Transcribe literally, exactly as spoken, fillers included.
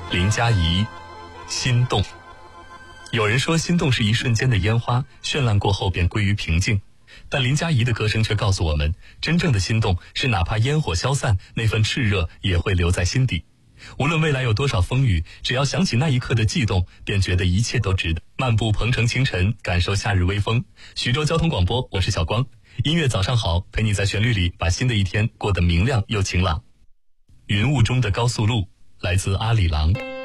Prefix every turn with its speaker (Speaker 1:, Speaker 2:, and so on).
Speaker 1: 林佳怡，心动。有人说心动是一瞬间的烟花，绚烂过后便归于平静，但林佳怡的歌声却告诉我们，真正的心动是哪怕烟火消散，那份炽热也会留在心底。无论未来有多少风雨，只要想起那一刻的悸动，便觉得一切都值得。漫步鹏城清晨，感受夏日微风。徐州交通广播，我是小光。音乐早上好，陪你在旋律里把新的一天过得明亮又晴朗。云雾中的高速路，来自阿里郎。